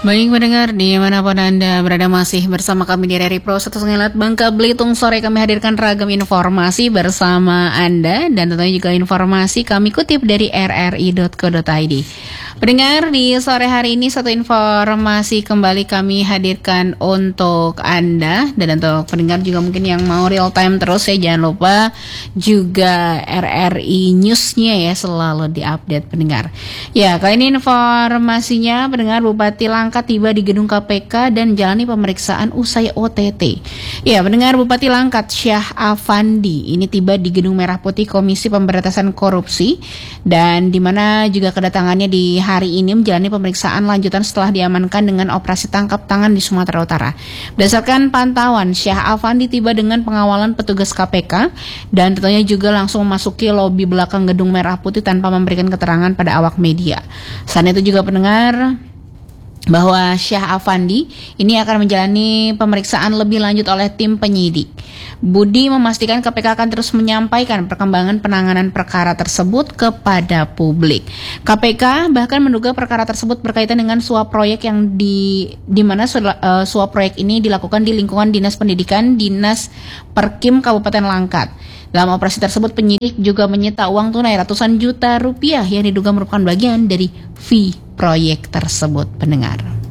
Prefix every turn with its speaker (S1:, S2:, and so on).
S1: Baik pendengar, dimanapun Anda berada masih bersama kami di RRI Pro 1 Bangka Belitung. Sore kami hadirkan ragam informasi bersama Anda dan tentunya juga informasi kami kutip dari rri.co.id. Pendengar, di sore hari ini satu informasi kembali kami hadirkan untuk Anda dan untuk pendengar juga mungkin yang mau real time terus ya, jangan lupa juga RRI News-nya ya selalu diupdate pendengar. Ya, kali ini informasinya pendengar, Bupati Langkat tiba di gedung KPK dan jalani pemeriksaan usai OTT. Ya, pendengar, Bupati Langkat Syah Afandi ini tiba di Gedung Merah Putih Komisi Pemberantasan Korupsi dan di mana juga kedatangannya di hari ini menjalani pemeriksaan lanjutan setelah diamankan dengan operasi tangkap tangan di Sumatera Utara. Berdasarkan pantauan, Syah Afandi tiba dengan pengawalan petugas KPK dan tentunya juga langsung memasuki lobi belakang Gedung Merah Putih tanpa memberikan keterangan pada awak media. Selain itu juga pendengar, bahwa Syah Afandi ini akan menjalani pemeriksaan lebih lanjut oleh tim penyidik. Budi memastikan KPK akan terus menyampaikan perkembangan penanganan perkara tersebut kepada publik. KPK bahkan menduga perkara tersebut berkaitan dengan suap proyek yang di mana suap proyek ini dilakukan di lingkungan Dinas Pendidikan Dinas Perkim Kabupaten Langkat. Dalam operasi tersebut, penyidik juga menyita uang tunai ratusan juta rupiah yang diduga merupakan bagian dari fee proyek tersebut, pendengar.